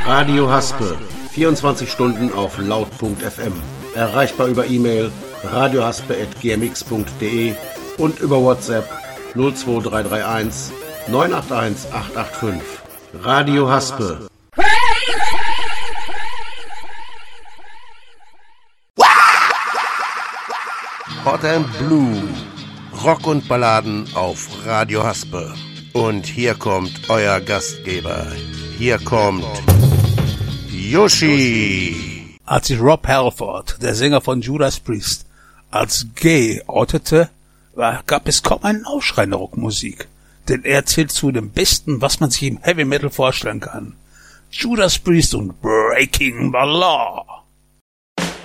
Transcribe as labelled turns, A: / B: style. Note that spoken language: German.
A: Radio Haspe, 24 Stunden auf laut.fm. Erreichbar über E-Mail radiohaspe@gmx.de und über WhatsApp 02331 981 885. Radio Haspe. Hot and Blue. Rock und Balladen auf Radio Haspe. Und hier kommt euer Gastgeber. Hier kommt Yoshi.
B: Als sich Rob Halford, der Sänger von Judas Priest, als gay outete, gab es kaum einen Aufschrei in der Rockmusik. Denn er zählt zu dem Besten, was man sich im Heavy Metal vorstellen kann. Judas Priest und Breaking the Law.